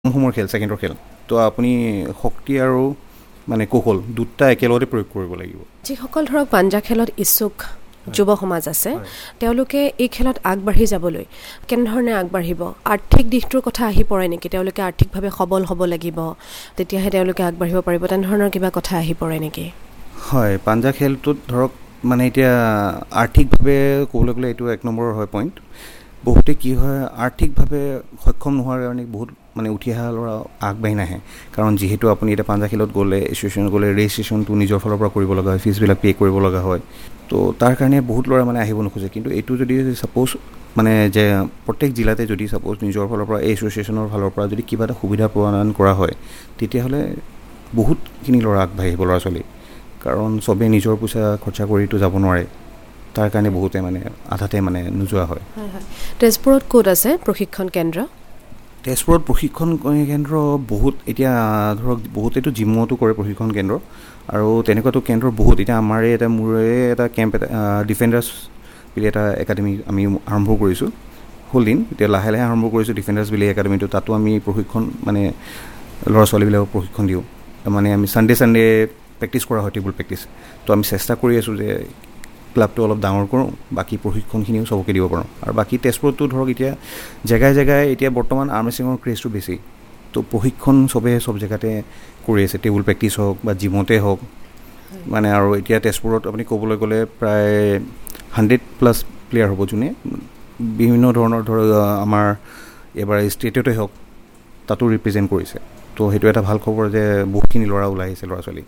সময়ৰ খেল ছেকেণ্ডৰ খেল তো আপুনি শক্তি আৰু মানে কৌশল দুটা একেলগতে প্ৰয়োগ কৰিব লাগিব যিসকল ধৰক পাঞ্জা খেলত ইচ্ছুক যুৱ সমাজ আছে তেওঁলোকে এই খেলত আগবাঢ়ি যাবলৈ কেনেধৰণে আগবাঢ়িব আৰ্থিক দিশটোৰ কথা আহি পৰে নেকি তেওঁলোকে আৰ্থিকভাৱে সবল হ'ব লাগিব তেতিয়াহে তেওঁলোকে আগবাঢ়িব পাৰিব তেনেধৰণৰ কিবা কথা আহি পৰে নেকি হয় পাঞ্জা খেলটোত ধৰক মানে এতিয়া আৰ্থিকভাৱে ক'বলৈ গ'লে এইটো এক নম্বৰৰ হয় পইণ্ট বহুতে কি হয় আৰ্থিকভাৱে সক্ষম নোহোৱাৰ কাৰণে বহুত মানে উঠি অহা ল'ৰা আগবাঢ়ি নাহে কাৰণ যিহেতু আপুনি এতিয়া পাঞ্জা খেলত গ'লে এছ'চিয়েশ্যন গ'লে ৰেজিষ্ট্ৰেশ্যনটো নিজৰ ফালৰ পৰা কৰিব লগা হয় ফিজবিলাক পে' কৰিব লগা হয় তো তাৰ কাৰণে বহুত ল'ৰা মানে আহিব নোখোজে কিন্তু এইটো যদি ছাপ'জ মানে যে প্ৰত্যেক জিলাতে যদি ছাপ'জ নিজৰ ফালৰ পৰা এই এছ'চিয়েশ্যনৰ ফালৰ পৰা যদি কিবা এটা সুবিধা প্ৰদান কৰা হয় তেতিয়াহ'লে বহুতখিনি ল'ৰা আগবাঢ়িব ল'ৰা ছোৱালী কাৰণ চবেই নিজৰ পইচা খৰচা কৰিতো যাব নোৱাৰে তাৰ কাৰণে বহুতে মানে আধাতে মানে নোযোৱা হয় তেজপুৰত ক'ত আছে প্ৰশিক্ষণ কেন্দ্ৰ তেজপুৰত প্ৰশিক্ষণ কেন্দ্ৰ বহুত এতিয়া ধৰক বহুতেতো জিমতো কৰে প্ৰশিক্ষণ কেন্দ্ৰ আৰু তেনেকুৱাতো কেন্দ্ৰ বহুত এতিয়া আমাৰে এটা মোৰে এটা কেম্প এটা ডিফেণ্ডাৰ্ছ বুলি এটা একাডেমি আমি আৰম্ভ কৰিছোঁ হ'ল দিন এতিয়া লাহে লাহে আৰম্ভ কৰিছোঁ ডিফেণ্ডাৰ্ছ বুলি একাডেমিটো তাতো আমি প্ৰশিক্ষণ মানে ল'ৰা ছোৱালীবিলাকক প্ৰশিক্ষণ দিওঁ মানে আমি ছানডে প্ৰেক্টিছ কৰা হয় টেবুল প্ৰেক্টিছ তো আমি চেষ্টা কৰি আছোঁ যে ক্লাবটো অলপ ডাঙৰ কৰোঁ বাকী প্ৰশিক্ষণখিনিও চবকে দিব পাৰোঁ আৰু বাকী তেজপুৰতো ধৰক এতিয়া জেগাই জেগাই এতিয়া বৰ্তমান আৰ্ম ৰেচলিঙৰ ক্ৰেজটো বেছি তো প্ৰশিক্ষণ চবে চব জেগাতে কৰি আছে টেবুল প্ৰেক্টিছ হওক বা জিমতে হওক মানে আৰু এতিয়া তেজপুৰত আপুনি ক'বলৈ গ'লে প্ৰায় 100+ প্লেয়াৰ হ'ব যোনে বিভিন্ন ধৰণৰ ধৰক আমাৰ এবাৰ ষ্টেটতে হওক তাতো ৰিপ্ৰেজেণ্ট কৰিছে তো সেইটো এটা ভাল খবৰ যে বহুতখিনি ল'ৰা ওলাই আহিছে ল'ৰা ছোৱালী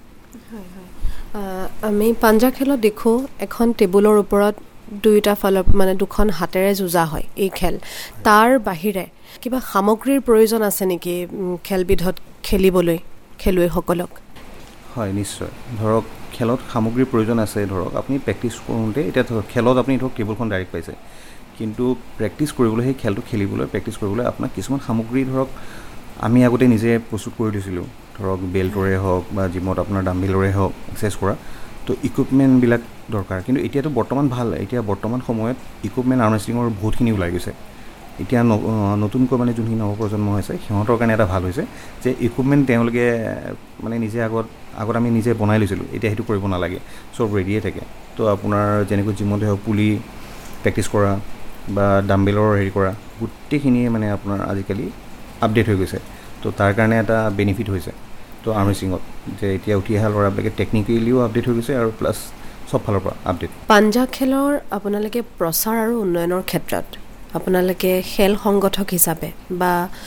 আমি পাঞ্জা খেলত দেখোঁ এখন টেবুলৰ ওপৰত দুয়োটা ফালৰ মানে দুখন হাতেৰে যুঁজা হয় এই খেল তাৰ বাহিৰে কিবা সামগ্ৰীৰ প্ৰয়োজন আছে নেকি খেলবিধত খেলিবলৈ খেলুৱৈসকলক হয় নিশ্চয় ধৰক খেলত সামগ্ৰীৰ প্ৰয়োজন আছে ধৰক আপুনি প্ৰেক্টিছ কৰোঁতে এতিয়া ধৰক খেলত আপুনি ধৰক টেবুলখন ডাইৰেক্ট পাইছে কিন্তু প্ৰেক্টিছ কৰিবলৈ সেই খেলটো খেলিবলৈ প্ৰেক্টিছ কৰিবলৈ আপোনাক কিছুমান সামগ্ৰী ধৰক আমি আগতে নিজে প্ৰস্তুত কৰি দিছিলোঁ ধৰক বেল্টৰে হওক বা জিমত আপোনাৰ ডাম্বেলৰে হওক এক্সাৰচাইজ কৰা তো ইকুইপমেণ্টবিলাক দৰকাৰ কিন্তু এতিয়াতো বৰ্তমান ভাল এতিয়া বৰ্তমান সময়ত ইকুইপমেণ্ট আৰ্ম ৰেচলিঙৰ বহুতখিনি ওলাই গৈছে এতিয়া নতুনকৈ মানে যোনখিনি নৱপ্ৰজন্ম হৈছে সিহঁতৰ কাৰণে এটা ভাল হৈছে যে ইকুইপমেণ্ট তেওঁলোকে মানে নিজে আগত আমি নিজে বনাই লৈছিলোঁ এতিয়া সেইটো কৰিব নালাগে চব ৰেডিয়ে থাকে তো আপোনাৰ যেনেকৈ জিমতে হওক পুলি প্ৰেক্টিছ কৰা বা ডাম্বেলৰ হেৰি কৰা গোটেইখিনিয়ে মানে আপোনাৰ আজিকালি আপডেট হৈ গৈছে তো তাৰ কাৰণে এটা বেনিফিট হৈছে তো আৰ্ম ৰেচলিঙত যে এতিয়া উঠি অহা ল'ৰাবিলাকে টেকনিকেলিও আপডেট হৈ গৈছে আৰু প্লাছ চব ফালৰ পৰা আপডেট পাঞ্জা খেলৰ আপোনালোকে প্ৰচাৰ আৰু উন্নয়নৰ ক্ষেত্ৰত আপোনালোকে খেল সংগঠক হিচাপে বা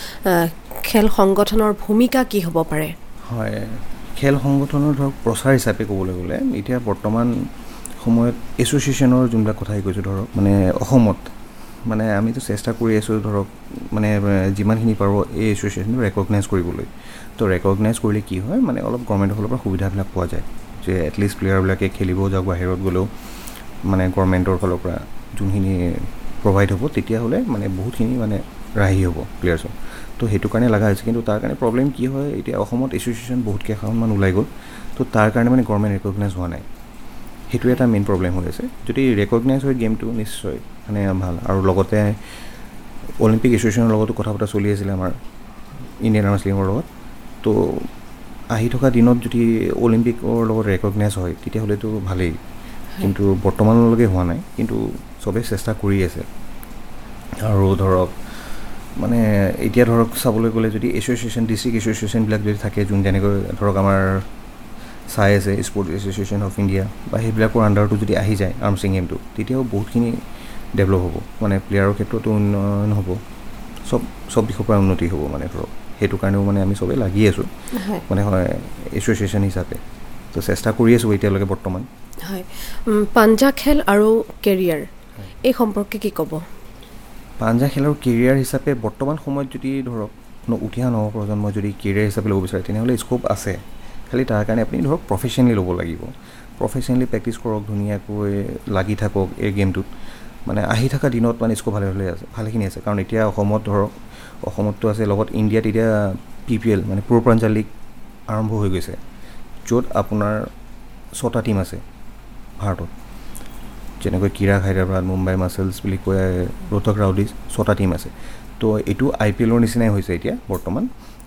খেল সংগঠনৰ ভূমিকা কি হ'ব পাৰে হয় খেল সংগঠনৰ ধৰক প্ৰচাৰ হিচাপে ক'বলৈ গ'লে এতিয়া বৰ্তমান সময়ত এছ'চিয়েশ্যনৰ যোনবিলাক কথাই কৈছোঁ ধৰক মানে অসমত মানে আমিতো চেষ্টা কৰি আছোঁ ধৰক মানে যিমানখিনি পাৰোঁ এই এছ'চিয়েশ্যনটো ৰেকগনাইজ কৰিবলৈ তো ৰেকগনাইজ কৰিলে কি হয় মানে অলপ গভৰ্ণমেণ্টৰ ফালৰ পৰা সুবিধাবিলাক পোৱা যায় যে এটলিষ্ট প্লেয়াৰবিলাকে খেলিব যাওক বাহিৰত গ'লেও মানে গভৰ্ণমেণ্টৰ ফালৰ পৰা যোনখিনি প্ৰভাইড হ'ব তেতিয়াহ'লে মানে বহুতখিনি মানে ৰাহি হ'ব প্লেয়াৰ্ছৰ তো সেইটো কাৰণে লগা হৈছে কিন্তু তাৰ কাৰণে প্ৰব্লেম কি হয় এতিয়া অসমত এছ'চিয়েশ্যন বহুত কেইখনমান ওলাই গ'ল তো তাৰ কাৰণে মানে গভৰ্ণমেণ্ট ৰেকগনাইজ হোৱা নাই সেইটো এটা মেইন প্ৰব্লেম হৈ আছে যদি ৰেকগনাইজ হয় গেমটো নিশ্চয় মানে ভাল আৰু লগতে অলিম্পিক এছ'চিয়েশ্যনৰ লগতো কথা পতা চলি আছিলে আমাৰ ইণ্ডিয়ান আৰ্ম ৰেচলিঙৰ লগত তো আহি থকা দিনত যদি অলিম্পিকৰ লগত ৰেকগনাইজ হয় তেতিয়াহ'লেতো ভালেই কিন্তু বৰ্তমানলৈকে হোৱা নাই কিন্তু চবেই চেষ্টা কৰি আছে আৰু ধৰক মানে এতিয়া ধৰক চাবলৈ গ'লে যদি এছ'চিয়েশ্যন ডিষ্ট্ৰিক্ট এছ'চিয়েশ্যনবিলাক যদি থাকে যোন যেনেকৈ ধৰক আমাৰ চাই আছে স্পৰ্টছ এছ'চিয়েশ্যন অফ ইণ্ডিয়া বা সেইবিলাকৰ আণ্ডাৰটো যদি আহি যায় আৰ্ম ৰেচলিং গেমটো তেতিয়াও বহুতখিনি ডেভেলপ হ'ব মানে প্লেয়াৰৰ ক্ষেত্ৰতো উন্নয়ন হ'ব চব দিশৰ পৰা উন্নতি হ'ব মানে ধৰক সেইটো কাৰণেও মানে আমি চবেই লাগি আছোঁ মানে হয় এছ'চিয়েশ্যন হিচাপে তো চেষ্টা কৰি আছোঁ এতিয়ালৈকে বৰ্তমান হয় পাঞ্জা খেল আৰু কেৰিয়াৰ এই সম্পৰ্কে কি ক'ব পাঞ্জা খেলৰ কেৰিয়াৰ হিচাপে বৰ্তমান সময়ত যদি ধৰক উঠি অহা নৱপ্ৰজন্মই যদি কেৰিয়াৰ হিচাপে ল'ব বিচাৰে তেনেহ'লে স্ক'প আছে খালি তাৰ কাৰণে আপুনি ধৰক প্ৰফেচনেলি ল'ব লাগিব প্ৰফেচনেলি প্ৰেক্টিছ কৰক ধুনীয়াকৈ লাগি থাকক এই গেমটোত মানে আহি থকা দিনত মানে স্ক'প ভালেখিনি আছে কাৰণ এতিয়া অসমত ধৰক অসমততো আছে লগত ইণ্ডিয়াত এতিয়া PPL মানে প্ৰ' পাঞ্জা লীগ আৰম্ভ হৈ গৈছে য'ত আপোনাৰ 6টা টীম আছে ভাৰতত যেনেকৈ কিৰাক হায়দৰাবাদ মুম্বাই মাছলছ বুলি কয় ৰোহটক ৰাউডিজ 6টা টীম আছে তো এইটো IPLৰ নিচিনাই হৈছে এতিয়া বৰ্তমান